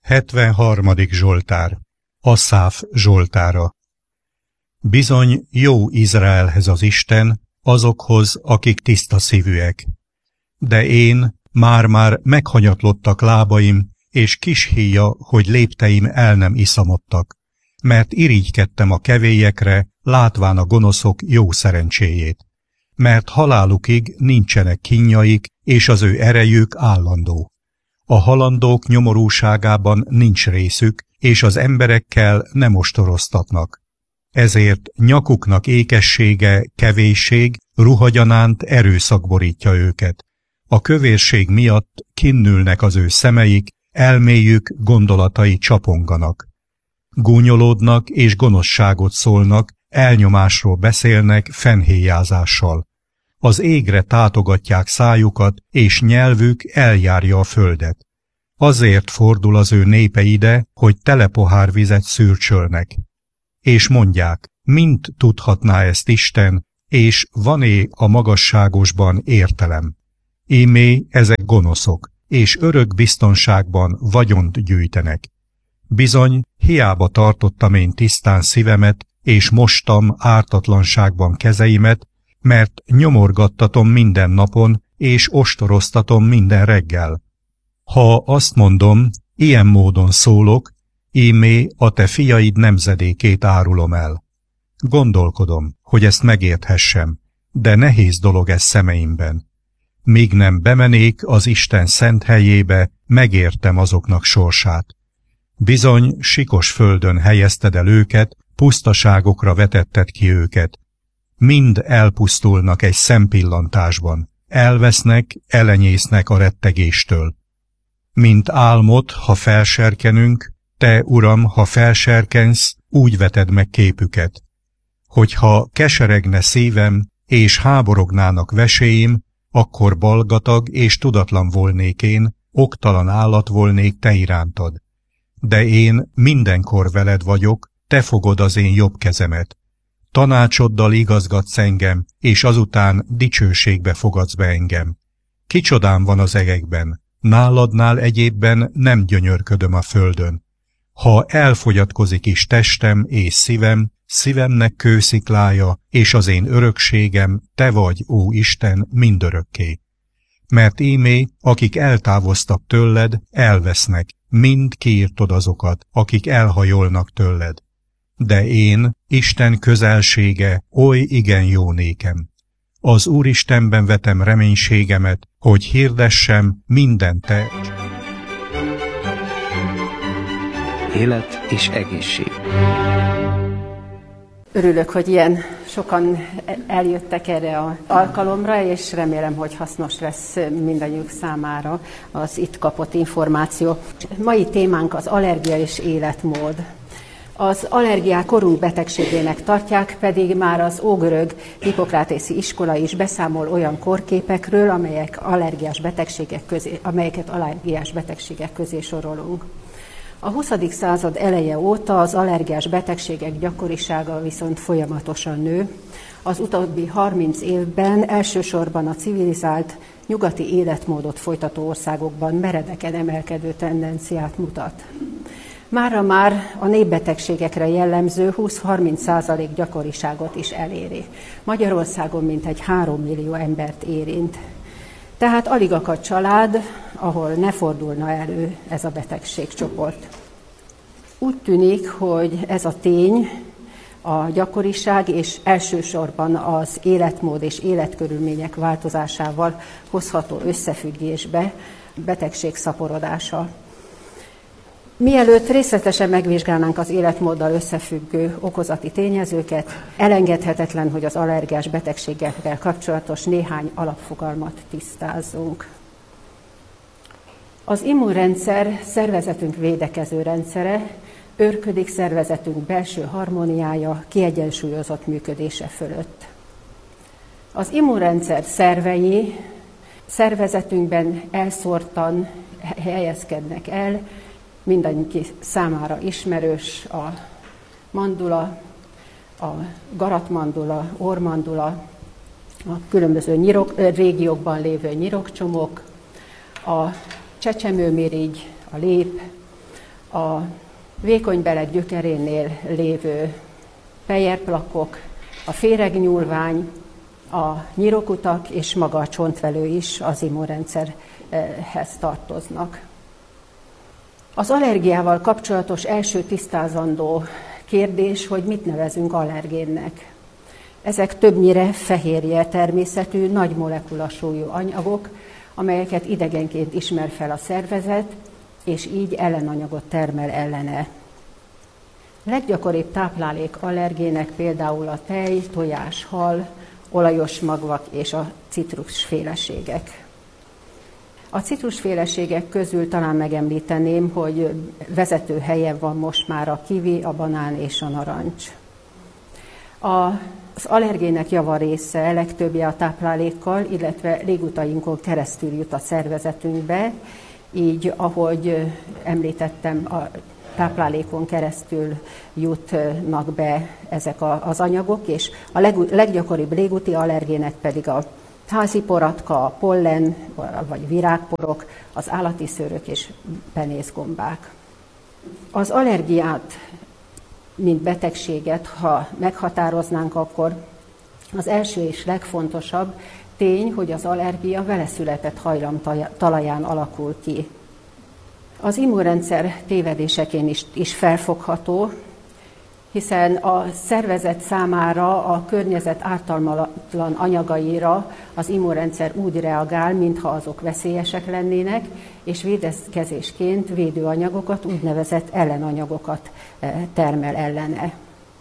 73. Zsoltár. Asszáf zsoltára. Bizony jó Izraelhez az Isten, azokhoz, akik tiszta szívűek. De én már meghanyatlottak lábaim, és kis híja, hogy lépteim el nem iszamodtak, mert irigykedtem a kevélyekre, látván a gonoszok jó szerencséjét. Mert halálukig nincsenek kínjaik, és az ő erejük állandó. A halandók nyomorúságában nincs részük, és az emberekkel nem ostoroztatnak. Ezért nyakuknak ékessége, kevésség, ruhagyanánt erőszak borítja őket. A kövérség miatt kinnülnek az ő szemeik, elméjük, gondolatai csaponganak. Gúnyolódnak és gonoszságot szólnak, elnyomásról beszélnek fennhéjázással. Az égre tátogatják szájukat, és nyelvük eljárja a földet. Azért fordul az ő népe ide, hogy tele pohár vizet szürcsölnek. És mondják, mint tudhatná ezt Isten, és van-e a magasságosban értelem? Ímé ezek gonoszok, és örök biztonságban vagyont gyűjtenek. Bizony, hiába tartottam én tisztán szívemet, és mostam ártatlanságban kezeimet, mert nyomorgattatom minden napon, és ostoroztatom minden reggel. Ha azt mondom, ilyen módon szólok, ímé a te fiaid nemzedékét árulom el. Gondolkodom, hogy ezt megérthessem, de nehéz dolog ez szemeimben. Míg nem bemenék az Isten szent helyébe, megértem azoknak sorsát. Bizony, sikos földön helyezted el őket, pusztaságokra vetetted ki őket. Mind elpusztulnak egy szempillantásban, elvesznek, elenyésznek a rettegéstől. Mint álmot, ha felserkenünk, te, Uram, ha felserkensz, úgy veted meg képüket. Hogyha keseregne szívem, és háborognának veséim, akkor balgatag és tudatlan volnék én, oktalan állat volnék te irántad. De én mindenkor veled vagyok, te fogod az én jobb kezemet. Tanácsoddal igazgatsz engem, és azután dicsőségbe fogadsz be engem. Kicsodám van az egekben, náladnál egyébben nem gyönyörködöm a földön. Ha elfogyatkozik is testem és szívem, szívemnek kősziklája, és az én örökségem, te vagy, ó Isten, mindörökké. Mert ímé, akik eltávoztak tőled, elvesznek, mind kiírtod azokat, akik elhajolnak tőled. De én, Isten közelsége, oly igen jó nékem. Az Úristenben vetem reménységemet, hogy hirdessem minden te. Élet és egészség. Örülök, hogy ilyen sokan eljöttek erre az alkalomra, és remélem, hogy hasznos lesz mindannyiuk számára az itt kapott információ. Mai témánk az allergia és életmód. Az allergiák korunk betegségének tartják, pedig már az ógörög hipokrátészi iskola is beszámol olyan korképekről, amelyeket allergiás betegségek közé sorolunk. A 20. század eleje óta az allergiás betegségek gyakorisága viszont folyamatosan nő. Az utóbbi 30 évben elsősorban a civilizált, nyugati életmódot folytató országokban meredeken emelkedő tendenciát mutat. Mára már a népbetegségekre jellemző 20-30% gyakoriságot is eléri. Magyarországon mintegy 3 millió embert érint. Tehát alig akad család, ahol ne fordulna elő ez a betegségcsoport. Úgy tűnik, hogy ez a tény, a gyakoriság és elsősorban az életmód és életkörülmények változásával hozható összefüggésbe betegség szaporodása. Mielőtt részletesen megvizsgálnánk az életmóddal összefüggő okozati tényezőket, elengedhetetlen, hogy az allergiás betegségekkel kapcsolatos néhány alapfogalmat tisztázzunk. Az immunrendszer szervezetünk védekező rendszere, őrködik szervezetünk belső harmóniája, kiegyensúlyozott működése fölött. Az immunrendszer szervei szervezetünkben elszórtan helyezkednek el, mindenki számára ismerős a mandula, a garatmandula, orrmandula, a különböző régiókban lévő nyirokcsomók, a csecsemőmirigy, a lép, A vékony beleg gyökerénél lévő pelyerplakok, a féregnyúlvány, a nyirokutak és maga a csontvelő is az immunrendszerhez tartoznak. Az allergiával kapcsolatos első tisztázandó kérdés, hogy mit nevezünk allergénnek. Ezek többnyire fehérje természetű, nagy molekulasúlyú anyagok, amelyeket idegenként ismer fel a szervezet, és így ellenanyagot termel ellene. Leggyakoribb táplálékallergének például a tej, tojás, hal, olajos magvak és a citrusféleségek. A citrusféleségek közül talán megemlíteném, hogy vezető helyen van most már a kiwi, a banán és a narancs. Az allergének javarésze, legtöbbje a táplálékkal, illetve légutainkon keresztül jut a szervezetünkbe, így, ahogy említettem, a táplálékon keresztül jutnak be ezek az anyagok, és a leggyakoribb légúti allergének pedig a házi poratka, a pollen vagy virágporok, az állati szőrök és penészgombák. Az allergiát, mint betegséget, ha meghatároznánk, akkor az első és legfontosabb tény, hogy az allergia veleszületett hajlamtalaján alakul ki. Az immunrendszer tévedéseként is felfogható, hiszen a szervezet számára a környezet ártalmatlan anyagaira az immunrendszer úgy reagál, mintha azok veszélyesek lennének, és védekezésként védőanyagokat, úgynevezett ellenanyagokat termel ellene.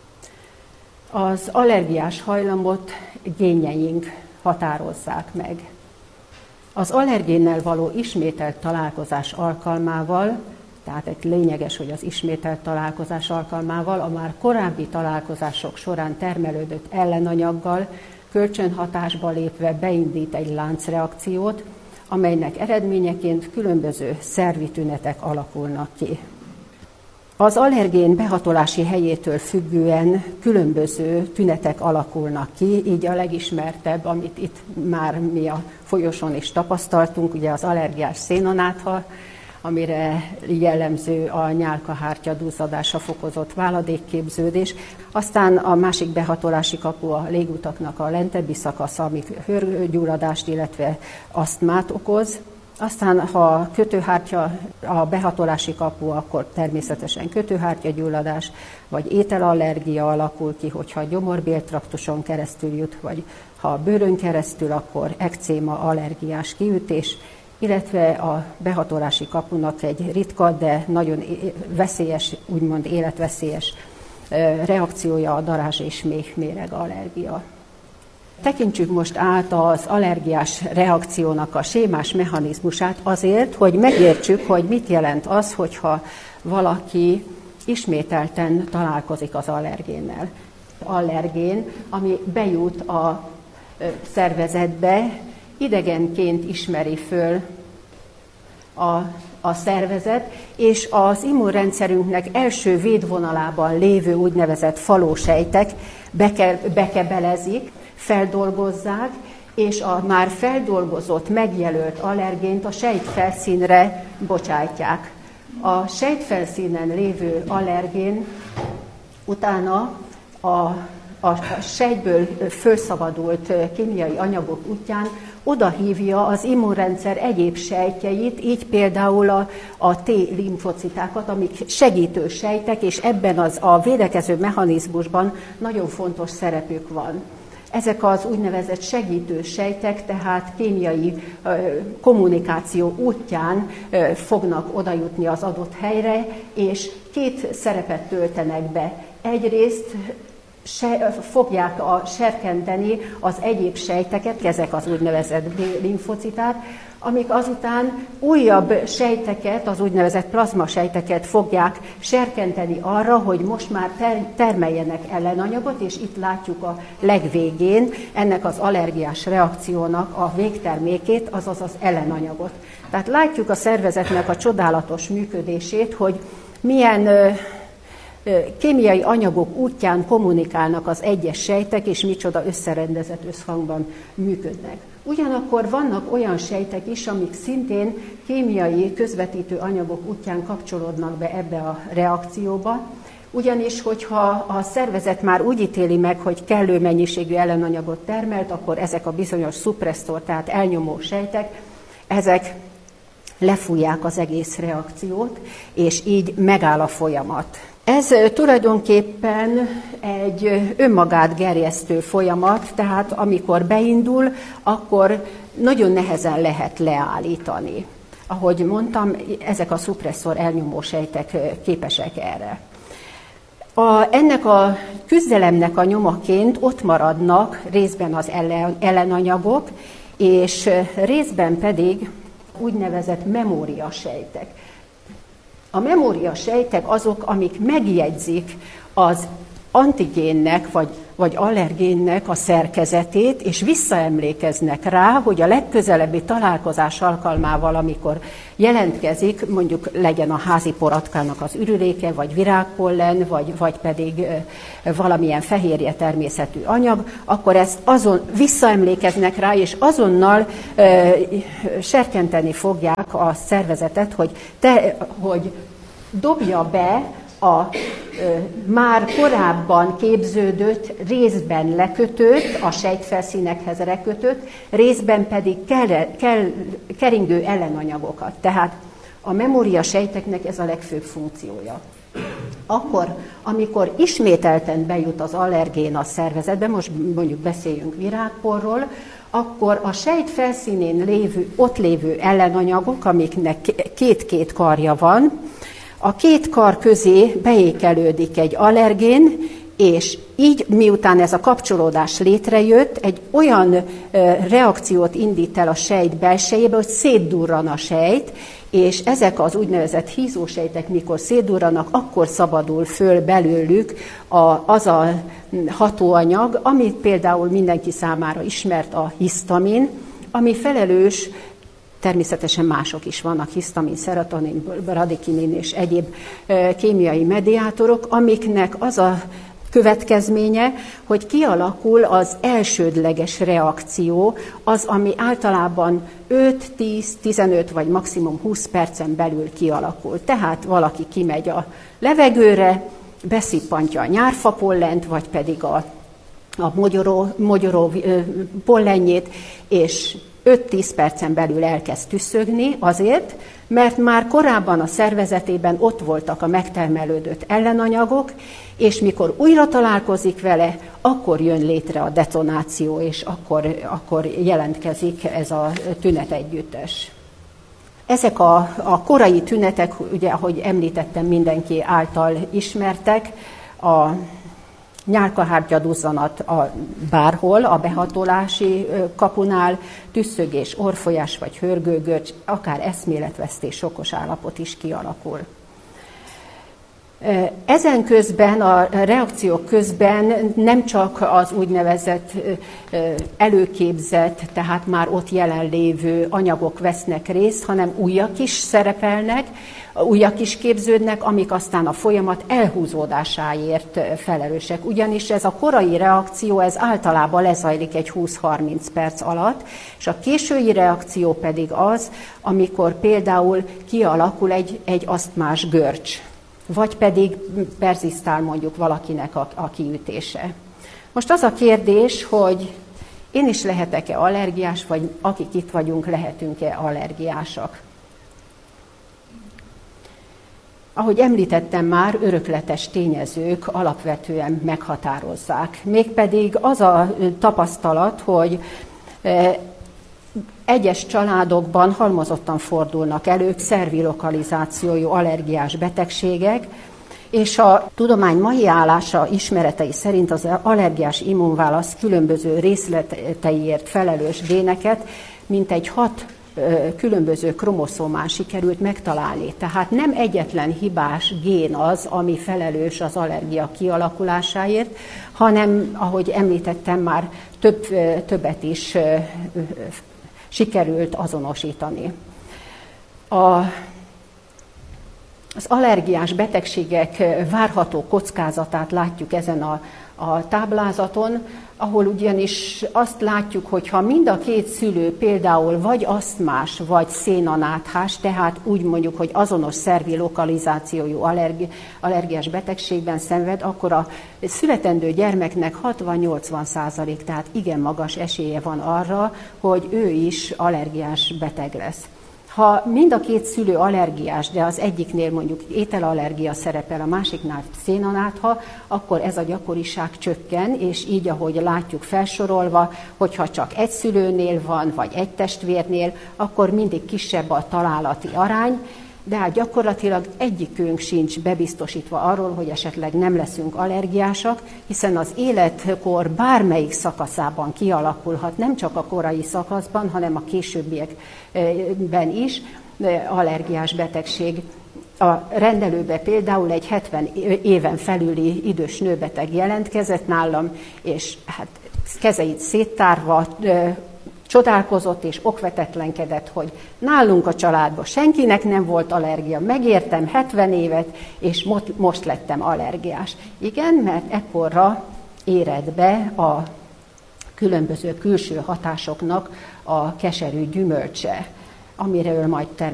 Az allergiás hajlamot génjeink határozzák meg. Az allergénnel való ismételt találkozás alkalmával, tehát egy lényeges, hogy az ismételt találkozás alkalmával a már korábbi találkozások során termelődött ellenanyaggal kölcsönhatásba lépve beindít egy láncreakciót, amelynek eredményeként különböző szervi tünetek alakulnak ki. Az allergén behatolási helyétől függően különböző tünetek alakulnak ki, így a legismertebb, amit itt már mi a folyosón is tapasztaltunk, ugye az allergiás szénonátha, amire jellemző a nyálkahártya duzzadása fokozott váladékképződés. Aztán a másik behatolási kapu a légutaknak a lentebbi szakasza, ami hőrgyulladást, illetve asztmát okoz. Aztán, ha kötőhártya a behatolási kapu, akkor természetesen kötőhártyagyulladás, vagy ételallergia alakul ki, hogyha a gyomorbéltraktuson keresztül jut, vagy ha a bőrön keresztül, akkor ekcéma, allergiás kiütés, illetve a behatolási kapunak egy ritka, de nagyon veszélyes, úgymond életveszélyes reakciója a darázs és méhméreg allergia. Tekintsük most át az allergiás reakciónak a sémás mechanizmusát azért, hogy megértsük, hogy mit jelent az, hogyha valaki ismételten találkozik az allergénnel. Allergén, ami bejut a szervezetbe, idegenként ismeri föl a szervezet, és az immunrendszerünknek első védvonalában lévő úgynevezett falósejtek bekebelezik, feldolgozzák, és a már feldolgozott, megjelölt allergént a sejtfelszínre bocsájtják. A sejtfelszínen lévő allergén utána a sejtből felszabadult kémiai anyagok útján odahívja az immunrendszer egyéb sejtjeit, így például a T-limfocitákat, amik segítő sejtek, és ebben a védekező mechanizmusban nagyon fontos szerepük van. Ezek az úgynevezett segítő sejtek, tehát kémiai kommunikáció útján fognak odajutni az adott helyre, és két szerepet töltenek be. Egyrészt fogják serkenteni az egyéb sejteket, ezek az úgynevezett B-limfociták, amik azután újabb sejteket, az úgynevezett plazmasejteket fogják serkenteni arra, hogy most már termeljenek ellenanyagot, és itt látjuk a legvégén ennek az allergiás reakciónak a végtermékét, azaz az ellenanyagot. Tehát látjuk a szervezetnek a csodálatos működését, hogy milyen kémiai anyagok útján kommunikálnak az egyes sejtek, és micsoda összerendezett összhangban működnek. Ugyanakkor vannak olyan sejtek is, amik szintén kémiai közvetítő anyagok útján kapcsolódnak be ebbe a reakcióba, ugyanis, hogyha a szervezet már úgy ítéli meg, hogy kellő mennyiségű ellenanyagot termelt, akkor ezek a bizonyos szupresszor, tehát elnyomó sejtek, ezek lefújják az egész reakciót, és így megáll a folyamat. Ez tulajdonképpen egy önmagát gerjesztő folyamat, tehát amikor beindul, akkor nagyon nehezen lehet leállítani. Ahogy mondtam, ezek a szupresszor elnyomó sejtek képesek erre. Ennek a küzdelemnek a nyomaként ott maradnak részben az ellenanyagok, és részben pedig úgynevezett memóriasejtek. A memóriasejtek azok, amik megjegyzik az antigénnek vagy allergénnek a szerkezetét, és visszaemlékeznek rá, hogy a legközelebbi találkozás alkalmával, amikor jelentkezik, mondjuk legyen a házi poratkának az ürüléke, vagy virágpollen, vagy pedig valamilyen fehérje természetű anyag, akkor ezt azon visszaemlékeznek rá, és azonnal serkenteni fogják a szervezetet, hogy dobja be a már korábban képződött, részben lekötött, a sejtfelszínekhez lekötött, részben pedig keringő ellenanyagokat. Tehát a memóriasejteknek ez a legfőbb funkciója. Akkor, amikor ismételten bejut az allergén a szervezetbe, most mondjuk beszéljünk virágporról, akkor a sejt felszínén ott lévő ellenanyagok, amiknek két-két karja van, a két kar közé beékelődik egy allergén, és így, miután ez a kapcsolódás létrejött, egy olyan reakciót indít el a sejt belsejébe, hogy szétdurran a sejt, és ezek az úgynevezett hízósejtek, mikor szétdurranak, akkor szabadul föl belőlük az a hatóanyag, ami például mindenki számára ismert, a hisztamin, ami felelős. Természetesen mások is vannak, hisztamin, szerotonin, bradikinin és egyéb kémiai mediátorok, amiknek az a következménye, hogy kialakul az elsődleges reakció, az, ami általában 5, 10, 15 vagy maximum 20 percen belül kialakul. Tehát valaki kimegy a levegőre, beszippantja a nyárfa pollent, vagy pedig a mogyoró pollenjét, és 5-10 percen belül elkezd tüsszögni azért, mert már korábban a szervezetében ott voltak a megtermelődött ellenanyagok, és mikor újra találkozik vele, akkor jön létre a detonáció, és akkor jelentkezik ez a tünetegyüttes. Ezek a korai tünetek, ugye, ahogy említettem, mindenki által ismertek, a nyálkahártyaduzzanat bárhol, a behatolási kapunál, tüsszögés, orrfolyás vagy hörgőgörcs, akár eszméletvesztés, okos állapot is kialakul. Ezen közben, a reakciók közben nem csak az úgynevezett előképzett, tehát már ott jelenlévő anyagok vesznek részt, hanem újak is szerepelnek, újak is képződnek, amik aztán a folyamat elhúzódásáért felelősek. Ugyanis ez a korai reakció, ez általában lezajlik egy 20-30 perc alatt, és a késői reakció pedig az, amikor például kialakul egy asztmás görcs, vagy pedig perzisztál mondjuk valakinek a kiütése. Most az a kérdés, hogy én is lehetek-e allergiás, vagy akik itt vagyunk, lehetünk-e allergiásak. Ahogy említettem már, örökletes tényezők alapvetően meghatározzák. Mégpedig az a tapasztalat, hogy egyes családokban halmozottan fordulnak elő szervilokalizációjú allergiás betegségek, és a tudomány mai állása ismeretei szerint az allergiás immunválasz különböző részleteiért felelős géneket mintegy 6 különböző kromoszómán sikerült megtalálni. Tehát nem egyetlen hibás gén az, ami felelős az allergia kialakulásáért, hanem, ahogy említettem, már többet is sikerült azonosítani. Az allergiás betegségek várható kockázatát látjuk ezen a táblázaton, ahol ugyanis azt látjuk, hogy ha mind a két szülő például vagy asztmás, vagy szénanáthás, tehát úgy mondjuk, hogy azonos szervi lokalizációjú allergiás betegségben szenved, akkor a születendő gyermeknek 60-80%, tehát igen magas esélye van arra, hogy ő is allergiás beteg lesz. Ha mind a két szülő allergiás, de az egyiknél mondjuk ételallergia szerepel, a másiknál szénanátha, akkor ez a gyakoriság csökken, és így, ahogy látjuk felsorolva, hogyha csak egy szülőnél van, vagy egy testvérnél, akkor mindig kisebb a találati arány, de hát gyakorlatilag egyikünk sincs bebiztosítva arról, hogy esetleg nem leszünk allergiásak, hiszen az életkor bármelyik szakaszában kialakulhat, nem csak a korai szakaszban, hanem a későbbiekben is allergiás betegség. A rendelőbe például egy 70 éven felüli idős nőbeteg jelentkezett nálam, és hát kezeit széttárva csodálkozott és okvetetlenkedett, hogy nálunk a családban senkinek nem volt allergia, megértem 70 évet, és most lettem allergiás. Igen, mert ekkorra éred be a különböző külső hatásoknak a keserű gyümölcse, amiről majd természetesen